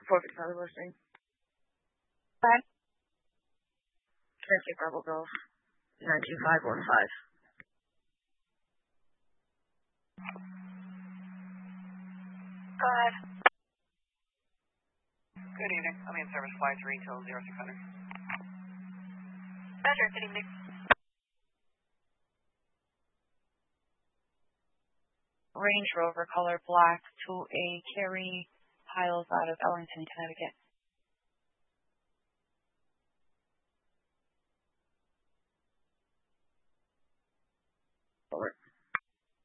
Perfect Father listening. Okay. Transit Rebel Golf 92515. Go ahead. Good evening. I'm in service flight 3 0600. Roger, good evening. Range Rover color black to a Carrie Piles out of Ellington, Connecticut. Forward.